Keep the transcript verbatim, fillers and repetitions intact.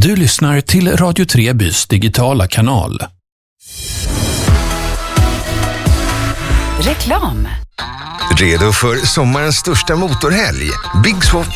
Du lyssnar till Radio Trebys digitala kanal. Reklam. Redo för sommarens största motorhelg? Big Swap